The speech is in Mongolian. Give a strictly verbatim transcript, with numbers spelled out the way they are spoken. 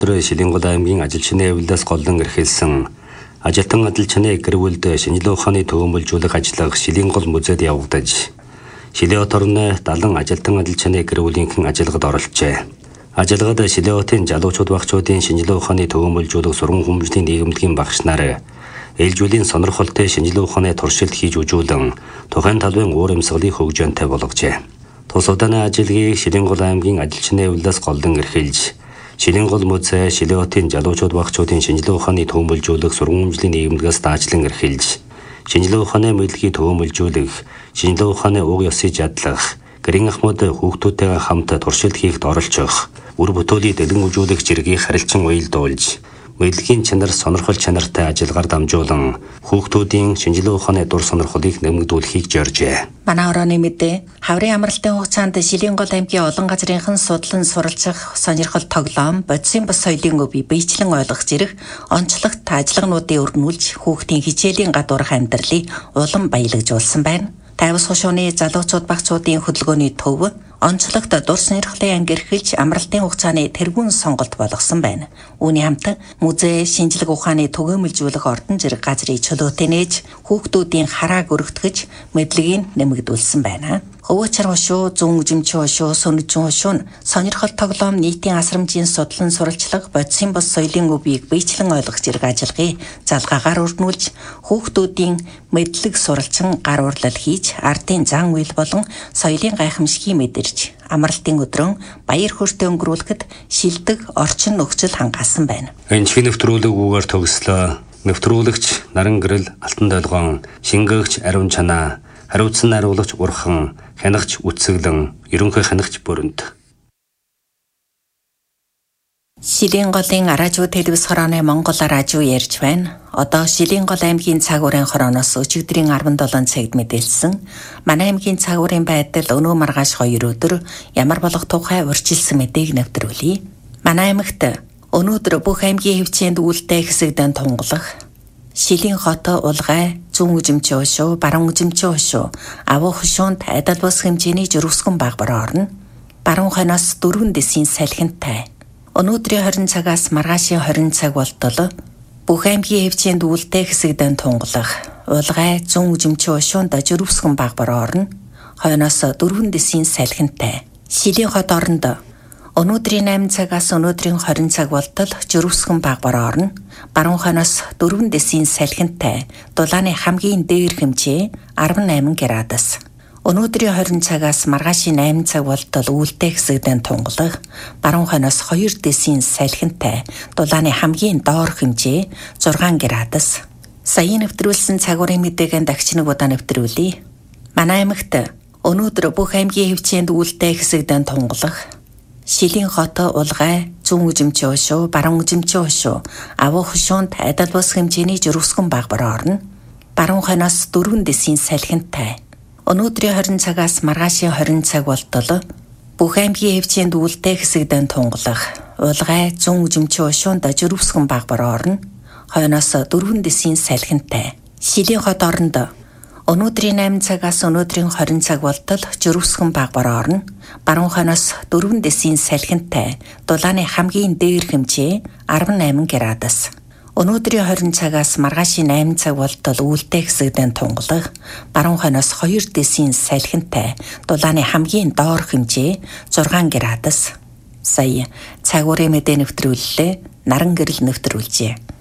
Шилэнгол аймгийн ажилчны авилаас голлон эрхэлсэн ажилтан ажилчны гэр бүлд шинжилгээ ухааны төвөмөлжүүлэх ажиллагаа Шилэнгол музейд явагдаж, Шилээ хот орны далан ажилтан ажилчны гэр бүлийнхэн ажиллагад оролцжээ. Ажиллагад Шилээ хотын залуучууд багчуудын шинжилгээ ухааны төвөмөлжүүлэх сургууль хүмүүжлийн нийгэмлэгийн багш нар ээлжүүлийн сонирхолтой шинжилгээ ухааны туршилт хийж үзүүлэн тухайн талбайн уур амьсгалыг хөгжөөнтэй болгожээ. Тус удааны ажиллагийг Шилэнгол аймгийн ажилчны авилаас голлон эрхэлж, Шилэнгол музей Шилээ хотын залуучууд багчуудын шинжилгээ ухааны төвөмөлжүүлэх сургууль хүмүүжлийн нийгэмлэгээс даачлан эрхэлж, шинжилгээ ухааны мэдлэгийг төвөмөлжүүлэх, шинжилгээ ухааны уг ёсыг задлах, гэрийн ахмад хүүхдүүдтэйгээ хамт туршилт хийхэд оролцох, үр бүтээлийг дэлгэн үзүүлэх зэргийг харилцан уялдуулж, мэдлэгийн чанар сонирхол чанартай ажиллагаар дамжуулан хүүхдүүдийн шинжилгээ ухааны дур сонирхлыг нэмэгдүүлэхийг зоржээ. Манай орооны мэдээ хаврын амралтын хугацаанд Шилэнгол аймгийн олон газрынхан судлан суралцах сонирхол тоглоом, бодисын бус соёлын өвийг биечлэн ойлгох зэрэг онцлогт ажиллагаануудыг өргөнүүлж хүүхдийн хичээлийн гадуурх амьдралыг улам баялагжуулсан байна. Тайвас хошууны залуучууд багцуудын хөдөлгөөний төв онцлогт дур сонирхлын анги эрхэлж амралтын хугацааны тэргүүн сонголт болгосон байна. Үүний хамт музей шинжилгээ ухааны төгөөмөлжүүлэх ордон зэрэг газрыг чөлөөтэй нээж хүүхдүүдийн харааг өргөтгөж мэдлэгийг нэмэгдүүлсэн байна. Хөвөөчр хошуу, зүүн үжимчин хошуу, сөнөжин хошуу нь сонирхол тоглоом, нийтийн асрамжийн судлан суралцлага, бодисын бус соёлын өвийг биечлэн ойлгох зэрэг ажиллагааг залгаагаар өргөнүүлж хүүхдүүдийн мэдлэг суралцсан гар урлал хийж ардын зан үйл болон соёлын гайхамшигыг мэдэрч амралтын өдрөн баяр хөөртэй өнгөрүүлэхэд шилдэг орчин нөхцөл хангасан байна. Энэчгийн нэвтрүүлэг үгээр төгслөө. Нэвтрүүлэгч Наран Гэрэл, Алтан Долгоон, шингээгч Ариун Чанаа, хариуцсан хариулагч Урхан, хянагч Үтсэглэн, ерөнхий хянагч Бүрэнт. Шилэнголын радио телевиз хорооны Монгол радио ярьж байна. Одоо Шилэнгол аймгийн цаг уурын хорооноос өчигдрийн арван долоон цагт мэдээлсэн. Манай аймгийн цаг уурын байдал өнөө маргааш хоёр өдөр ямар болох тухай урьдчилсан мэдээг нэвтрүүлье. Манай аймагт өнөөдөр бүх аймгийн хэвчээнд үүлтэй хэсэгдэн тунгалах, Шилэн хот, Улгай, зүүн үжимчин хошуу, баруун үжимчин хошуу, авуу хошуунд адил бус хэмжээний жирэмсгэн багбар орно. Баруун хойноос дөрвөн дэсийн салхинтай. Өнөөдрийн хорин цагаас маргаашийн хорин цаг болтол бүх аймгийн хэвчээнд үүлтэй хэсэгдэн тунгалах, Улгай, зүүн үжимчин хошуунд жирэмсгэн багбар орно. Хойноос дөрвөн дэсийн салхинтай. Шилэн хот оронд өнөөдрийн найман цагаас өнөөдрийн хорин цаг болтол жирэмсгэн багбар орно. Баруун хойноос дөрвөн дэсийн салхинтай. Дулааны хамгийн дээр хэмжээ арван найман градус. Өнөөдрийн хорин цагаас маргаашийн найман цаг болтол үүлтэй хэсэгдэн тунгалах, баруун хойноос хоёр дэсийн салхинтай. Дулааны хамгийн доор хэмжээ зургаан градус. Саяын нэвтрүүлсэн цаг уурын мэдээг дахиж нэг удаа нэвтрүүлье. Манай аймагт өнөөдөр бүх аймгийн хэвчээнд үүлтэй хэсэгдэн тунгалах, Шилэн хот, Улгай, зүүн үжимчин хошуу, баруун үжимчин хошуу, авуу хошуунд адил бус хэмжээний жирэмсгэн багбар орно. Баруун хойноос дөрвөн дэсийн салхинтай. Өнөөдрийн хорин цагаас маргаашийн хорин цаг болтол бүх аймгийн хэвчээнд үүлтэй хэсэгдэн тунгалах, Улгай, зүүн үжимчин хошуунд жирэмсгэн багбар орно. Хойноос дөрвөн дэсийн салхинтай. Шилэн хот оронд өнөөдрийн найман цагаас өнөөдрийн хорин цаг болтол жирэмсгэн багбар орно. Баруун хойноос дөрвөн дэсийн салхинтай. Дулааны хамгийн дээр хэмжээ арван найман градус. Өнөөдрийн хорин цагаас маргаашийн найман цаг болтол үүлтэй хэсэгдэн тунгалах, баруун хойноос хоёр дэсийн салхинтай. Дулааны хамгийн доор хэмжээ зургаан градус. Сая цаг уурын мэдээ нэвтрүүллээ. Наран Гэрэл нэвтрүүлжээ.